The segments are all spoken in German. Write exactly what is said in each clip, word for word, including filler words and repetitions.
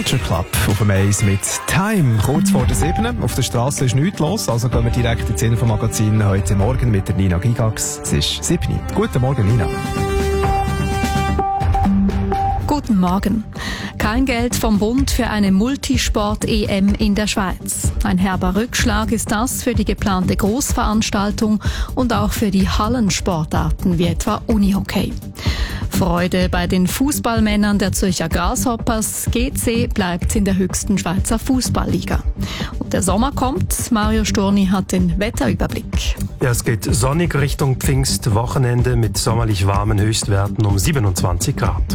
Culture Club auf dem Eis mit Time. Kurz vor der sieben. Auf der Straße ist nichts los, also gehen wir direkt ins Infomagazin heute Morgen mit der Nina Gigax. Es ist sieben. Guten Morgen, Nina. Guten Morgen. Kein Geld vom Bund für eine Multisport-E M in der Schweiz. Ein herber Rückschlag ist das für die geplante Großveranstaltung und auch für die Hallensportarten wie etwa Unihockey. Freude bei den Fußballmännern der Zürcher Grasshoppers. G C bleibt in der höchsten Schweizer Fußballliga. Und der Sommer kommt. Mario Sturni hat den Wetterüberblick. Ja, es geht sonnig Richtung Pfingstwochenende mit sommerlich warmen Höchstwerten um siebenundzwanzig Grad.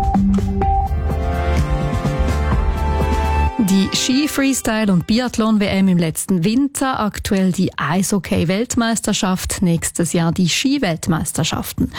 Die Ski-Freestyle- und Biathlon-W M im letzten Winter, aktuell die Eishockey-Weltmeisterschaft, nächstes Jahr die Ski-Weltmeisterschaften.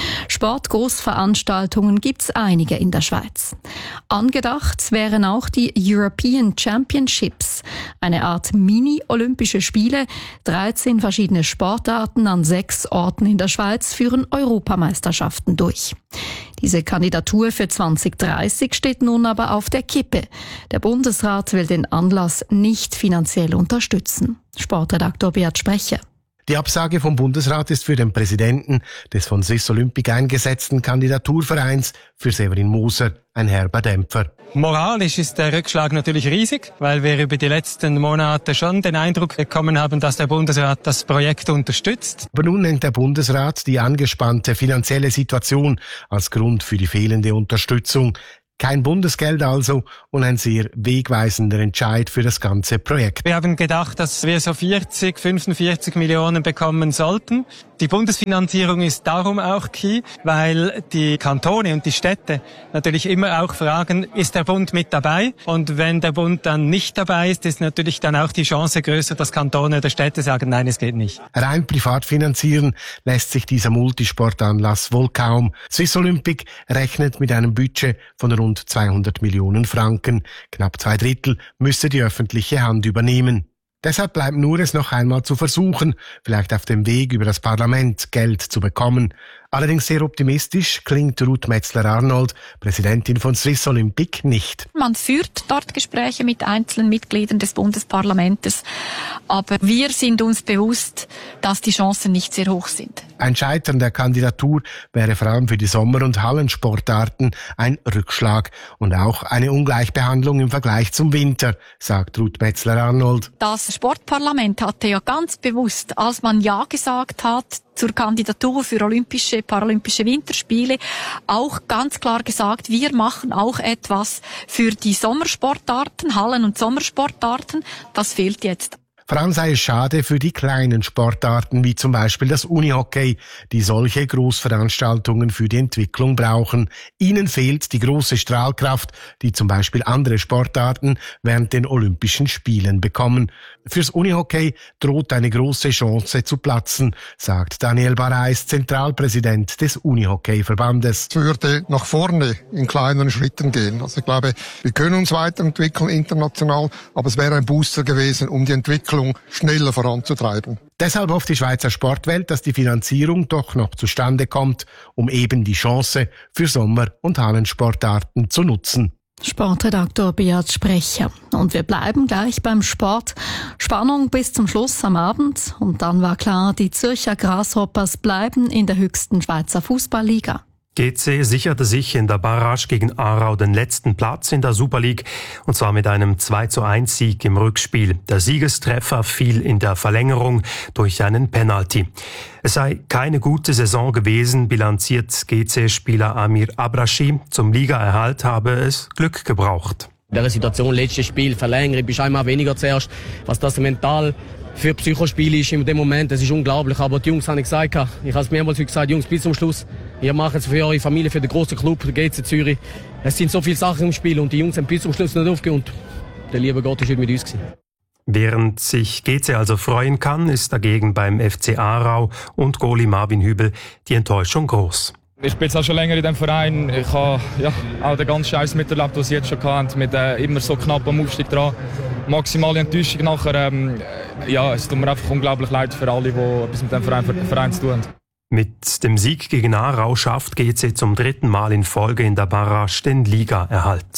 Sportgroßveranstaltungen gibt's einige in der Schweiz. Angedacht wären auch die European Championships, eine Art Mini-Olympische Spiele. dreizehn verschiedene Sportarten an sechs Orten in der Schweiz führen Europameisterschaften durch. Diese Kandidatur für zwanzig dreißig steht nun aber auf der Kippe. Der Bundesrat will den Anlass nicht finanziell unterstützen. Sportredaktor Beat Sprecher. Die Absage vom Bundesrat ist für den Präsidenten des von Swiss Olympic eingesetzten Kandidaturvereins für Severin Moser ein herber Dämpfer. Moralisch ist der Rückschlag natürlich riesig, weil wir über die letzten Monate schon den Eindruck bekommen haben, dass der Bundesrat das Projekt unterstützt. Aber nun nennt der Bundesrat die angespannte finanzielle Situation als Grund für die fehlende Unterstützung. Kein Bundesgeld also und ein sehr wegweisender Entscheid für das ganze Projekt. Wir haben gedacht, dass wir so vierzig, fünfundvierzig Millionen bekommen sollten. Die Bundesfinanzierung ist darum auch key, weil die Kantone und die Städte natürlich immer auch fragen, ist der Bund mit dabei? Und wenn der Bund dann nicht dabei ist, ist natürlich dann auch die Chance größer, dass Kantone oder Städte sagen, nein, es geht nicht. Rein privat finanzieren lässt sich dieser Multisportanlass wohl kaum. Swiss Olympic rechnet mit einem Budget von rund zweihundert Millionen Franken. Knapp zwei Drittel müsste die öffentliche Hand übernehmen. Deshalb bleibt nur es noch einmal zu versuchen, vielleicht auf dem Weg über das Parlament Geld zu bekommen. Allerdings sehr optimistisch klingt Ruth Metzler-Arnold, Präsidentin von Swiss Olympic, nicht. Man führt dort Gespräche mit einzelnen Mitgliedern des Bundesparlamentes, aber wir sind uns bewusst, dass die Chancen nicht sehr hoch sind. Ein Scheitern der Kandidatur wäre vor allem für die Sommer- und Hallensportarten ein Rückschlag und auch eine Ungleichbehandlung im Vergleich zum Winter, sagt Ruth Metzler-Arnold. Das Sportparlament hatte ja ganz bewusst, als man Ja gesagt hat zur Kandidatur für Olympische, Paralympische Winterspiele, auch ganz klar gesagt, wir machen auch etwas für die Sommersportarten, Hallen- und Sommersportarten. Das fehlt jetzt. Vor allem sei es schade für die kleinen Sportarten, wie zum Beispiel das Unihockey, die solche Großveranstaltungen für die Entwicklung brauchen. Ihnen fehlt die große Strahlkraft, die zum Beispiel andere Sportarten während den Olympischen Spielen bekommen. Fürs Unihockey droht eine große Chance zu platzen, sagt Daniel Barais, Zentralpräsident des Unihockey-Verbandes. Es würde nach vorne in kleineren Schritten gehen. Also ich glaube, wir können uns weiterentwickeln international, aber es wäre ein Booster gewesen, um die Entwicklung schneller voranzutreiben. Deshalb hofft die Schweizer Sportwelt, dass die Finanzierung doch noch zustande kommt, um eben die Chance für Sommer- und Hallensportarten zu nutzen. Sportredaktor Beat Sprecher. Und wir bleiben gleich beim Sport. Spannung bis zum Schluss am Abend. Und dann war klar, die Zürcher Grasshoppers bleiben in der höchsten Schweizer Fußballliga. G C sicherte sich in der Barrage gegen Aarau den letzten Platz in der Super League, und zwar mit einem zwei zu eins Sieg im Rückspiel. Der Siegestreffer fiel in der Verlängerung durch einen Penalty. Es sei keine gute Saison gewesen, bilanziert G C-Spieler Amir Abrashi. Zum Ligaerhalt habe es Glück gebraucht. In dieser Situation, letztes Spiel, Verlängerung, bist einmal weniger zuerst. Was das mental für Psychospiel ist in dem Moment, das ist unglaublich. Aber die Jungs haben gesagt, ich habe es mehrmals gesagt, Jungs, bis zum Schluss. Ihr macht es für eure Familie, für den grossen Club, für G C Zürich. Es sind so viele Sachen im Spiel und die Jungs haben bis zum Schluss nicht aufgehört. Und der liebe Gott ist heute mit uns gewesen. Während sich G C also freuen kann, ist dagegen beim F C Aarau und Goalie Marvin Hübel die Enttäuschung groß. Ich bin jetzt auch schon länger in diesem Verein. Ich habe ja, auch den ganzen Scheiß miterlebt, was sie jetzt schon hatten, mit äh, immer so knapp am Aufstieg dran. Maximale Enttäuschung nachher. Ähm, ja, es tut mir einfach unglaublich leid für alle, die etwas mit dem Verein, Verein zu tun haben. Mit dem Sieg gegen Aarau schafft G C zum dritten Mal in Folge in der Barrage den Ligaerhalt.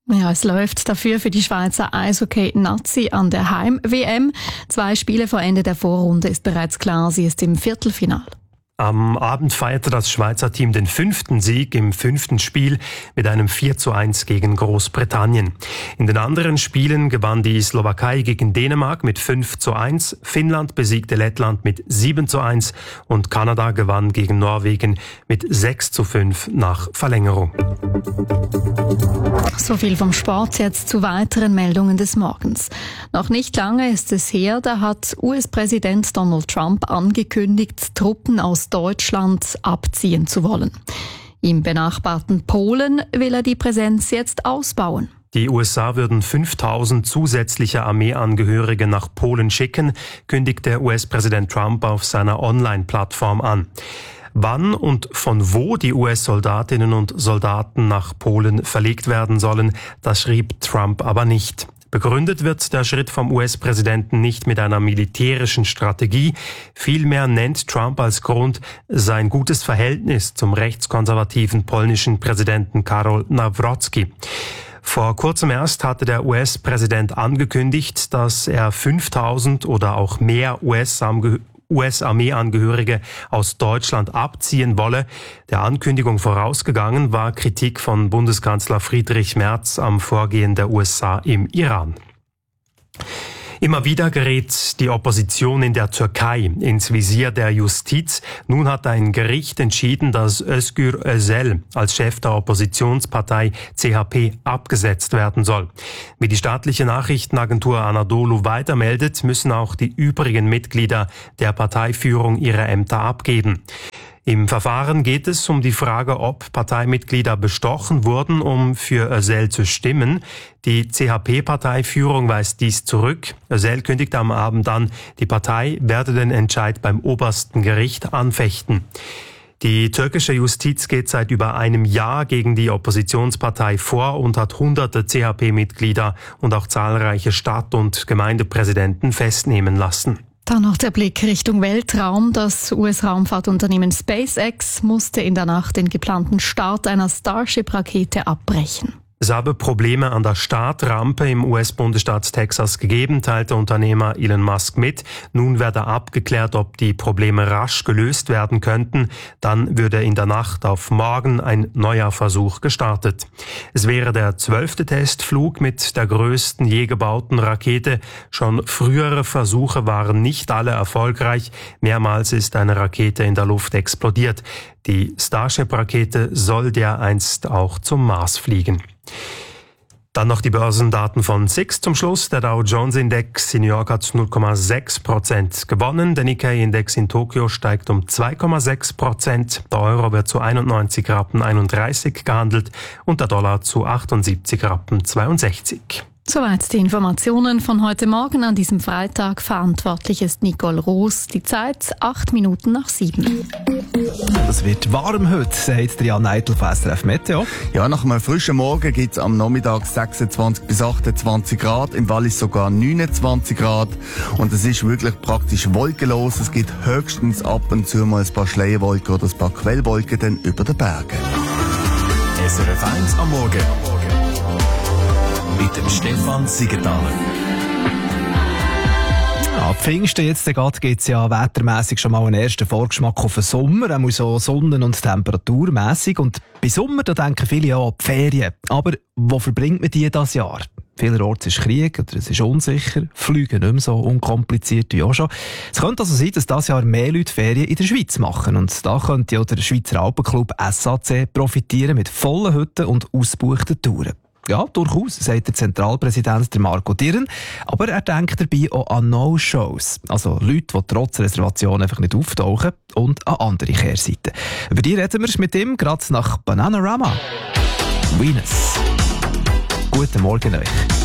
Ja, es läuft dafür für die Schweizer Eishockey-Nazi an der Heim-W M. Zwei Spiele vor Ende der Vorrunde ist bereits klar, sie ist im Viertelfinale. Am Abend feierte das Schweizer Team den fünften Sieg im fünften Spiel mit einem vier zu eins gegen Großbritannien. In den anderen Spielen gewann die Slowakei gegen Dänemark mit fünf zu eins, Finnland besiegte Lettland mit sieben zu eins und Kanada gewann gegen Norwegen mit sechs zu fünf nach Verlängerung. So viel vom Sport, jetzt zu weiteren Meldungen des Morgens. Noch nicht lange ist es her, da hat U S-Präsident Donald Trump angekündigt, Truppen aus Deutschland abziehen zu wollen. Im benachbarten Polen will er die Präsenz jetzt ausbauen. Die U S A würden fünftausend zusätzliche Armeeangehörige nach Polen schicken, kündigte U S-Präsident Trump auf seiner Online-Plattform an. Wann und von wo die U S-Soldatinnen und Soldaten nach Polen verlegt werden sollen, das schrieb Trump aber nicht. Begründet wird der Schritt vom U S-Präsidenten nicht mit einer militärischen Strategie. Vielmehr nennt Trump als Grund sein gutes Verhältnis zum rechtskonservativen polnischen Präsidenten Karol Nawrocki. Vor kurzem erst hatte der U S-Präsident angekündigt, dass er fünftausend oder auch mehr U S-Angehörige U S-Armeeangehörige aus Deutschland abziehen wolle. Der Ankündigung vorausgegangen war Kritik von Bundeskanzler Friedrich Merz am Vorgehen der U S A im Iran. Immer wieder gerät die Opposition in der Türkei ins Visier der Justiz. Nun hat ein Gericht entschieden, dass Özgür Özel als Chef der Oppositionspartei C H P abgesetzt werden soll. Wie die staatliche Nachrichtenagentur Anadolu weitermeldet, müssen auch die übrigen Mitglieder der Parteiführung ihre Ämter abgeben. Im Verfahren geht es um die Frage, ob Parteimitglieder bestochen wurden, um für Özel zu stimmen. Die C H P-Parteiführung weist dies zurück. Özel kündigte am Abend an, die Partei werde den Entscheid beim obersten Gericht anfechten. Die türkische Justiz geht seit über einem Jahr gegen die Oppositionspartei vor und hat hunderte C H P-Mitglieder und auch zahlreiche Stadt- und Gemeindepräsidenten festnehmen lassen. Dann noch der Blick Richtung Weltraum. Das U S-Raumfahrtunternehmen SpaceX musste in der Nacht den geplanten Start einer Starship-Rakete abbrechen. Es habe Probleme an der Startrampe im U S-Bundesstaat Texas gegeben, teilte Unternehmer Elon Musk mit. Nun werde abgeklärt, ob die Probleme rasch gelöst werden könnten. Dann würde in der Nacht auf morgen ein neuer Versuch gestartet. Es wäre der zwölfte Testflug mit der größten je gebauten Rakete. Schon frühere Versuche waren nicht alle erfolgreich. Mehrmals ist eine Rakete in der Luft explodiert. Die Starship-Rakete soll dereinst auch zum Mars fliegen. Dann noch die Börsendaten von S I X zum Schluss. Der Dow Jones Index in New York hat null Komma sechs Prozent gewonnen. Der Nikkei Index in Tokio steigt um zwei Komma sechs Prozent. Der Euro wird zu einundneunzig Rappen einunddreißig gehandelt und der Dollar zu achtundsiebzig Rappen zweiundsechzig. Soweit die Informationen von heute Morgen an diesem Freitag. Verantwortlich ist Nicole Roos. Die Zeit acht Minuten nach sieben. Es wird warm heute, sagt Jan Eitel von S R F Meteo. Ja, nach einem frischen Morgen gibt es am Nachmittag sechsundzwanzig bis achtundzwanzig Grad, im Wallis sogar neunundzwanzig Grad. Und es ist wirklich praktisch wolkenlos. Es gibt höchstens ab und zu mal ein paar Schleierwolken oder ein paar Quellwolken dann über den Bergen. S R F eins am Morgen. Mit dem Stefan Siegenthaler. Ab Pfingsten jetzt gibt es ja wettermässig schon mal einen ersten Vorgeschmack auf den Sommer, auch so sonnen- und temperaturmässig. Und bei Sommer da denken viele ja an die Ferien. Aber wo verbringt man die das Jahr? Vielerorts ist Krieg oder es ist unsicher, Flüge nicht mehr so unkompliziert wie auch schon. Es könnte also sein, dass dieses Jahr mehr Leute Ferien in der Schweiz machen. Und da könnte ja der Schweizer Alpenclub S A C profitieren mit vollen Hütten und ausgebuchten Touren. Ja, durchaus, sagt der Zentralpräsident der Marco Dirren. Aber er denkt dabei auch an No-Shows. Also Leute, die trotz Reservation einfach nicht auftauchen. Und an andere Kehrseiten. Über die reden wir mit ihm gerade nach Bananarama. Venus. Guten Morgen euch.